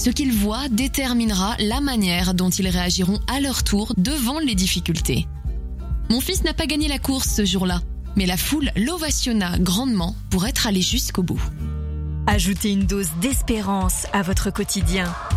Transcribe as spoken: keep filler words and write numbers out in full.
Ce qu'ils voient déterminera la manière dont ils réagiront à leur tour devant les difficultés. Mon fils n'a pas gagné la course ce jour-là, mais la foule l'ovationna grandement pour être allé jusqu'au bout. Ajoutez une dose d'espérance à votre quotidien.